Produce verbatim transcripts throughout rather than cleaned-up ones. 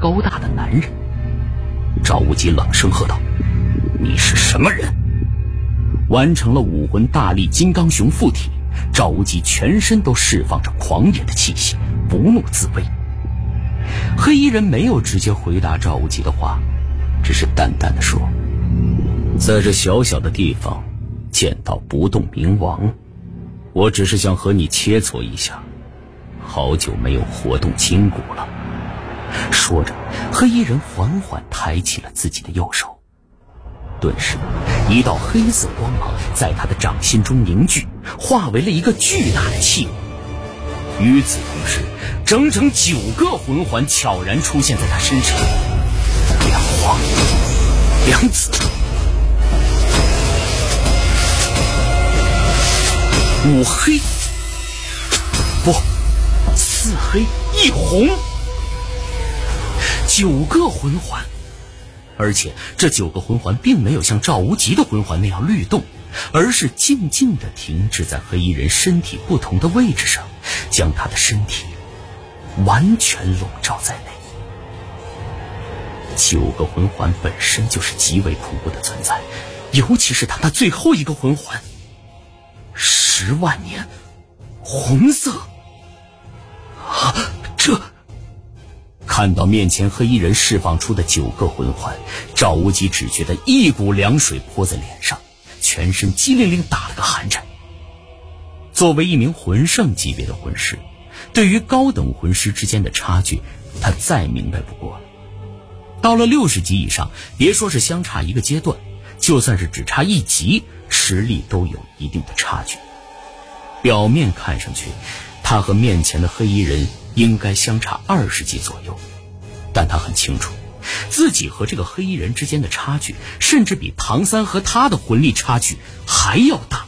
高大的男人。赵无极冷声喝道：“你是什么人？”完成了武魂大力金刚熊附体，赵无极全身都释放着狂野的气息，不怒自威。黑衣人没有直接回答赵无极的话，只是淡淡的说：“在这小小的地方见到不动明王，我只是想和你切磋一下，好久没有活动筋骨了。”说着，黑衣人缓缓抬起了自己的右手，顿时一道黑色光芒在他的掌心中凝聚，化为了一个巨大的器物。与此同时，整整九个魂环悄然出现在他身上，两黄两紫五黑，不，四黑一红，九个魂环。而且这九个魂环并没有像赵无极的魂环那样律动，而是静静地停滞在黑衣人身体不同的位置上，将他的身体完全笼罩在内。九个魂环本身就是极为恐怖的存在，尤其是他那最后一个魂环，十万年红色啊！这看到面前黑衣人释放出的九个魂环，赵无极只觉得一股凉水泼在脸上，全身激灵灵打了个寒颤。作为一名魂圣级别的魂师，对于高等魂师之间的差距，他再明白不过了。到了六十级以上，别说是相差一个阶段，就算是只差一级，实力都有一定的差距。表面看上去，他和面前的黑衣人应该相差二十级左右，但他很清楚，自己和这个黑衣人之间的差距，甚至比唐三和他的魂力差距还要大。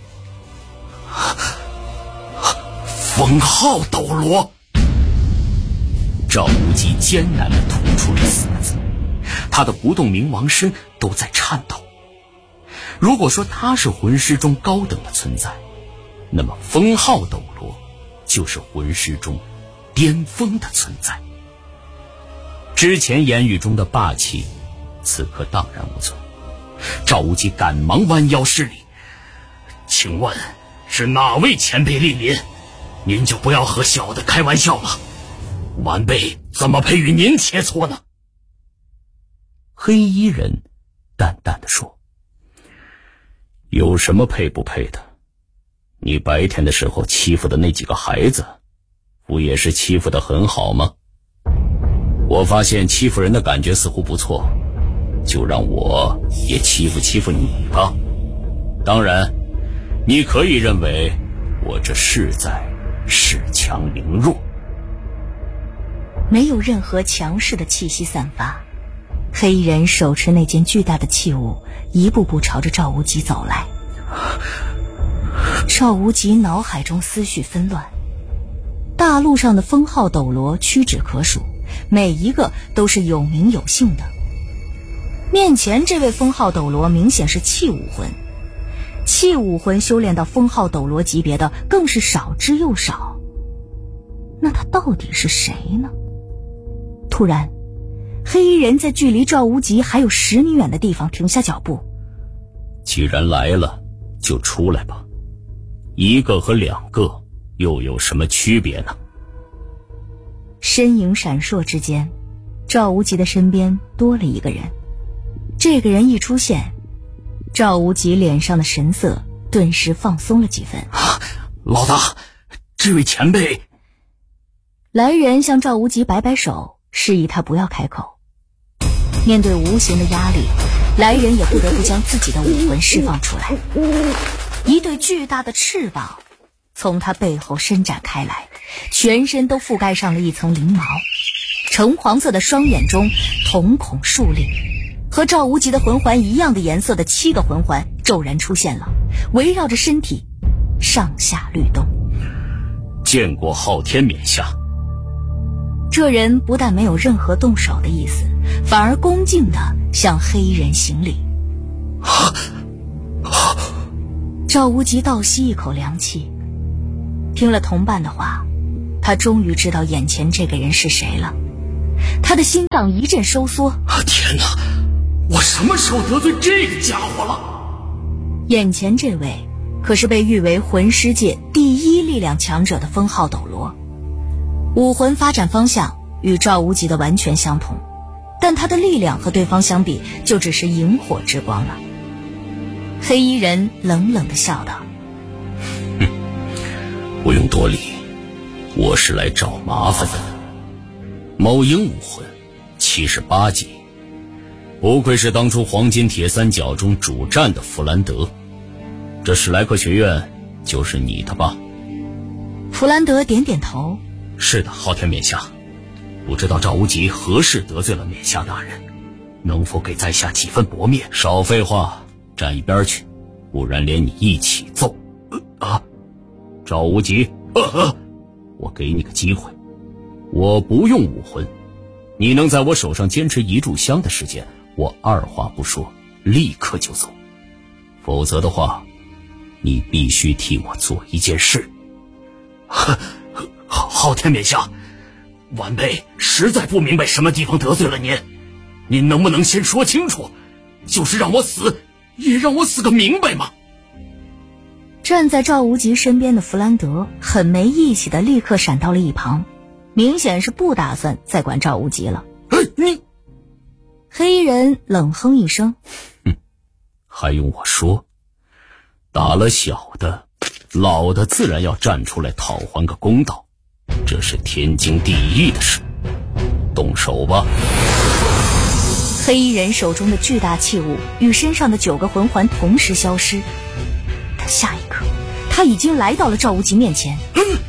封号斗罗！赵无极艰难地吐出这四个字，他的不动明王身都在颤抖。如果说他是魂师中高等的存在，那么封号斗罗就是魂师中巅峰的存在。之前言语中的霸气，此刻荡然无存。赵无极赶忙弯腰施礼：“请问是哪位前辈莅临？您就不要和小的开玩笑了，晚辈怎么配与您切磋呢？”黑衣人淡淡地说：“有什么配不配的？你白天的时候欺负的那几个孩子，不也是欺负得很好吗？我发现欺负人的感觉似乎不错，就让我也欺负欺负你吧。当然，你可以认为我这是在恃强凌弱。” 没有任何强势的气息散发，黑衣人手持那件巨大的器物，一步步朝着赵无极走来。赵无极脑海中思绪纷乱，大陆上的封号斗罗屈指可数，每一个都是有名有姓的。面前这位封号斗罗明显是气武魂，气武魂修炼到封号斗罗级别的更是少之又少。那他到底是谁呢？突然，黑衣人在距离赵无极还有十米远的地方停下脚步。 既然来了，就出来吧。一个和两个又有什么区别呢？ 身影闪烁之间，赵无极的身边多了一个人。这个人一出现，赵无极脸上的神色顿时放松了几分。 啊，老大，这位前辈。 来人向赵无极摆摆手，示意他不要开口。面对无形的压力，来人也不得不将自己的武魂释放出来。一对巨大的翅膀从他背后伸展开来，全身都覆盖上了一层鳞毛。橙黄色的双眼中瞳孔竖立，和赵无极的魂环一样的颜色的七个魂环骤然出现了，围绕着身体上下律动。 见过昊天冕下。 这人不但没有任何动手的意思，反而恭敬地向黑衣人行礼。 啊啊赵无极倒吸一口凉气，听了同伴的话，他终于知道眼前这个人是谁了。 他的心脏一阵收缩。 啊，天哪！我什么时候得罪这个家伙了？ 眼前这位可是被誉为魂师界第一力量强者的封号斗罗，武魂发展方向与赵无极的完全相同，但他的力量和对方相比就只是萤火之光了。黑衣人冷冷地笑道： 哼，不用多礼，我是来找麻烦的。某鹰武魂七十八级，不愧是当初黄金铁三角中主战的弗兰德，这史莱克学院就是你的吧？ 弗兰德点点头： 是的，昊天冕下，不知道赵无极何事得罪了冕下大人，能否给在下几分薄面？少废话，站一边去，不然连你一起揍。呃、啊，赵无极，呃呃，我给你个机会，我不用武魂，你能在我手上坚持一炷香的时间，我二话不说立刻就走，否则的话你必须替我做一件事。昊天冕下，晚辈实在不明白什么地方得罪了您，您能不能先说清楚，就是让我死也让我死个明白吗？ 站在赵无极身边的弗兰德很没义气的立刻闪到了一旁，明显是不打算再管赵无极了。 哎，你！ 黑衣人冷哼一声： 哼，还用我说？打了小的，老的自然要站出来讨还个公道，这是天经地义的事。动手吧！ 黑衣人手中的巨大器物与身上的九个魂环同时消失，但下一刻他已经来到了赵无极面前。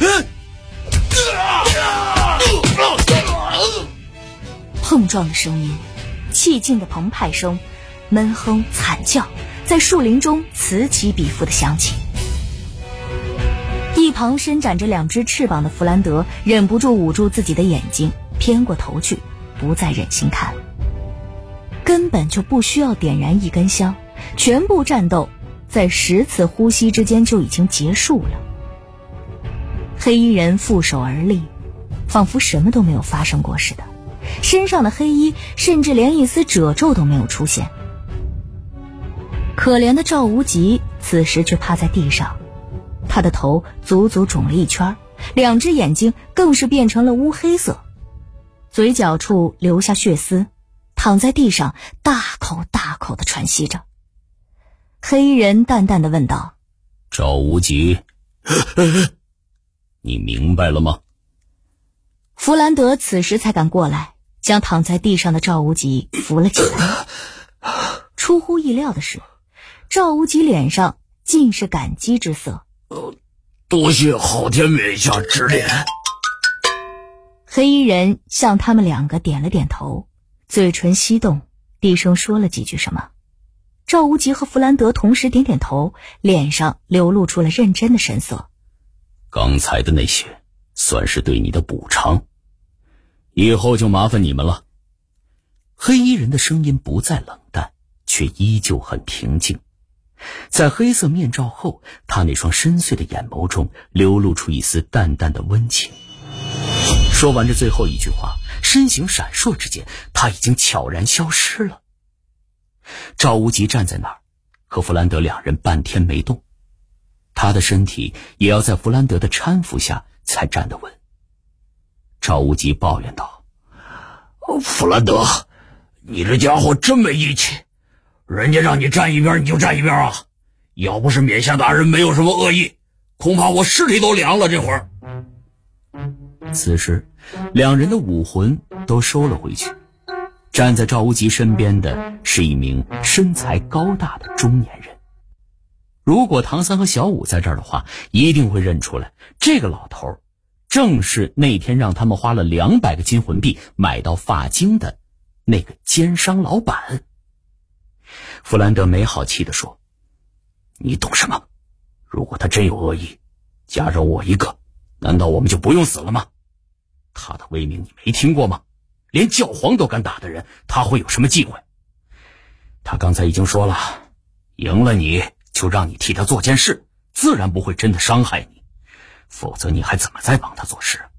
碰撞的声音，气劲的澎湃声，闷哼惨叫在树林中此起彼伏的响起。一旁伸展着两只翅膀的弗兰德忍不住捂住自己的眼睛，偏过头去，不再忍心看。根本就不需要点燃一根香，全部战斗在十次呼吸之间就已经结束了。黑衣人负手而立，仿佛什么都没有发生过似的，身上的黑衣甚至连一丝褶皱都没有出现。可怜的赵无极此时却趴在地上，他的头足足肿了一圈，两只眼睛更是变成了乌黑色，嘴角处留下血丝，躺在地上大口大口地喘息着。黑衣人淡淡地问道： 赵无极，你明白了吗？ 弗兰德此时才敢过来，将躺在地上的赵无极扶了起来。出乎意料的是，赵无极脸上尽是感激之色。 呃，多谢昊天冕下指点。 黑衣人向他们两个点了点头，嘴唇翕动，低声说了几句什么。赵无极和弗兰德同时点点头，脸上流露出了认真的神色。 刚才的那些算是对你的补偿，以后就麻烦你们了。黑衣人的声音不再冷淡，却依旧很平静。在黑色面罩后，他那双深邃的眼眸中流露出一丝淡淡的温情。说完这最后一句话，身形闪烁之间，他已经悄然消失了。赵无极站在那儿，和弗兰德两人半天没动，他的身体也要在弗兰德的搀扶下才站得稳。赵无极抱怨道：弗兰德，你这家伙真没义气，人家让你站一边你就站一边啊！要不是冕下大人没有什么恶意，恐怕我尸体都凉了这会儿。此时两人的武魂都收了回去，站在赵无极身边的是一名身材高大的中年人。如果唐三和小五在这儿的话，一定会认出来，这个老头正是那天让他们花了两百个金魂币买到发晶的那个奸商老板。弗兰德没好气地说：你懂什么？如果他真有恶意，加上我一个，难道我们就不用死了吗？他的威名你没听过吗？连教皇都敢打的人，他会有什么忌讳？他刚才已经说了，赢了你就让你替他做件事，自然不会真的伤害你，否则你还怎么再帮他做事？